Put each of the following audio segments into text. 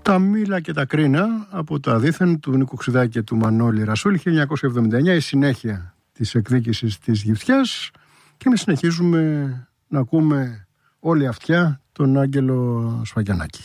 Τα Μήλα και τα Κρίνα από τα δίθεν του Νίκου Ξηδάκη και του Μανώλη Ρασούλη, 1979, η συνέχεια της εκδίκησης της Γυφτιάς, και εμείς συνεχίζουμε να ακούμε όλη αυτιά τον Άγγελο Σφαγιανάκη.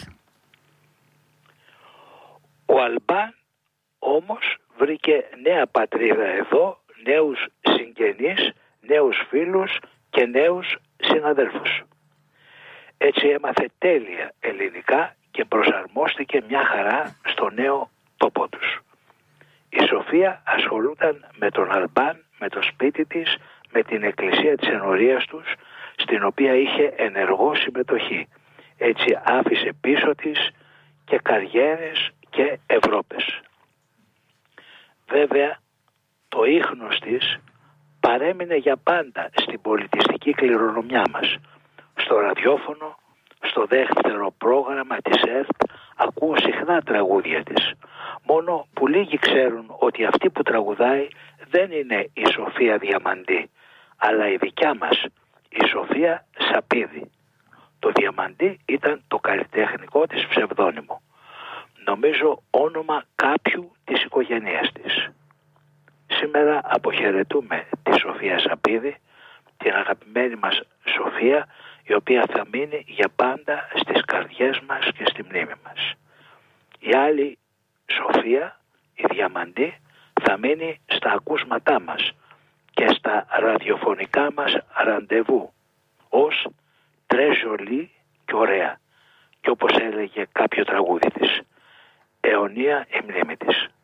Ο Αλμπάν όμως βρήκε νέα πατρίδα εδώ, νέους συγγενείς, νέους φίλους και νέους συναδέλφους. Έτσι έμαθε τέλεια ελληνικά και προσαρμόστηκε μια χαρά στο νέο τόπο τους. Η Σοφία ασχολούταν με τον Αλμπάν, με το σπίτι της, με την εκκλησία της ενορίας τους, στην οποία είχε ενεργό συμμετοχή. Έτσι άφησε πίσω της και καριέρες και Ευρώπες. Βέβαια, το ίχνος της παρέμεινε για πάντα στην πολιτιστική κληρονομιά μας. Στο ραδιόφωνο, στο δεύτερο πρόγραμμα της ΕΡΤ ακούω συχνά τραγούδια της. Μόνο που λίγοι ξέρουν ότι αυτή που τραγουδάει δεν είναι η Σοφία Διαμαντή, αλλά η δικιά μας, η Σοφία Σαπίδη. Το Διαμαντή ήταν το καλλιτεχνικό της ψευδόνυμο. Νομίζω όνομα κάποιου της οικογένειας της. Σήμερα αποχαιρετούμε τη Σοφία Σαπίδη, την αγαπημένη μας Σοφία, η οποία θα μείνει για πάντα στις καρδιές μας και στη μνήμη μας. Η άλλη Σοφία, η Διαμαντή, θα μείνει στα ακούσματά μας και στα ραδιοφωνικά μας ραντεβού ως τρέζολη και ωραία, και όπως έλεγε κάποιο τραγούδι της, αιωνία η μνήμη της.